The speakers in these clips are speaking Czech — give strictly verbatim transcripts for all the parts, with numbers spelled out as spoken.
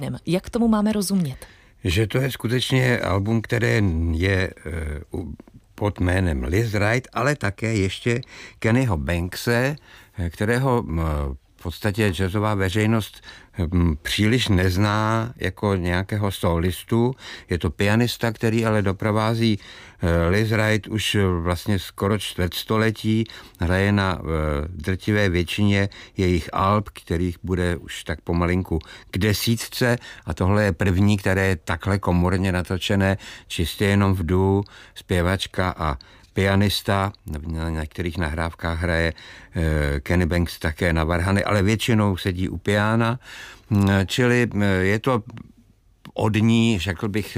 Jak tomu máme rozumět? Že to je skutečně album, které je pod jménem Liz Wright, ale také ještě Kennyho Bankse, kterého v podstatě jazzová veřejnost příliš nezná jako nějakého solistu. Je to pianista, který ale doprovází Liz Wright už vlastně skoro čtvrtstoletí. Hraje na drtivé většině jejich alb, kterých bude už tak pomalinku k desítce. A tohle je první, které je takhle komorně natočené, čistě jenom v duo, zpěvačka a pianista, na některých nahrávkách hraje Kenny Banks také na varhany, ale většinou sedí u piana, čili je to od ní, řekl bych,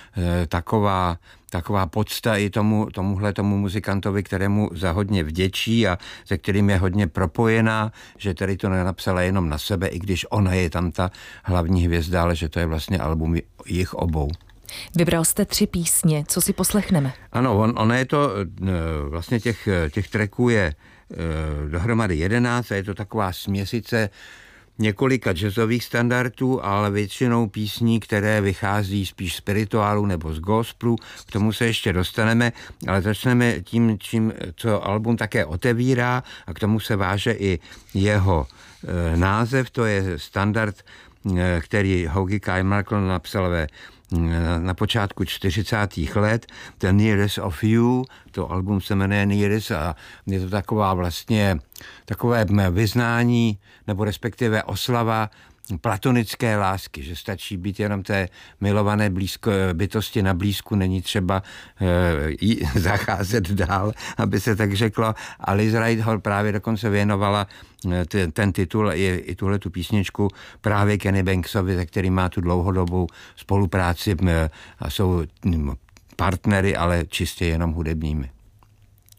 taková, taková podsta i tomu, tomuhle tomu muzikantovi, kterému za hodně vděčí a se kterým je hodně propojená, že tady to nenapsala jenom na sebe, i když ona je tam ta hlavní hvězda, ale že to je vlastně album jich obou. Vybral jste tři písně, co si poslechneme? Ano, on, ono je to, vlastně těch, těch tracků je dohromady jedenáct a je to taková směsice několika jazzových standardů, ale většinou písní, které vychází spíš z spirituálu nebo z gospelu. K tomu se ještě dostaneme, ale začneme tím, čím, co album také otevírá, a k tomu se váže i jeho e, název. To je standard, e, který Hoagy Carmichael napsal ve na počátku čtyřicátých let, The Nearest of You, to album se jmenuje Nearest a je to taková vlastně takové vyznání, nebo respektive oslava platonické lásky, že stačí být jenom té milované blízko, bytosti na blízku, není třeba e, zacházet dál, aby se tak řeklo. A Liz Wright ho právě dokonce věnovala ten, ten titul i, i tuhle tu písničku právě Kenny Banksovi, se kterým má tu dlouhodobou spolupráci a jsou partnery, ale čistě jenom hudebními.